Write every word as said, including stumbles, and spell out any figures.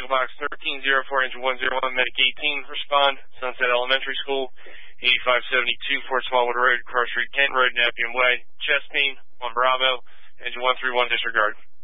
box thirteen oh four, engine one oh one, medic eighteen, respond, Sunset Elementary School, eighty-five seventy-two Fort Smallwood Road, Cross Street, Kent Road, Nepean Way, chest pain, one Bravo, engine one three one, disregard.